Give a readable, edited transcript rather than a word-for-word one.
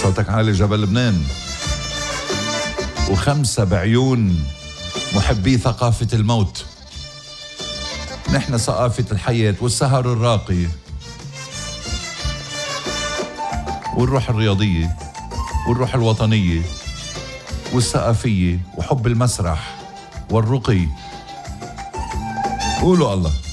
صوتك عالي جبل لبنان. وخمسة بعيون محبي ثقافة الموت. نحن ثقافة الحياة والسهر الراقي والروح الرياضية والروح الوطنية والثقافية وحب المسرح والرقي. قولوا الله.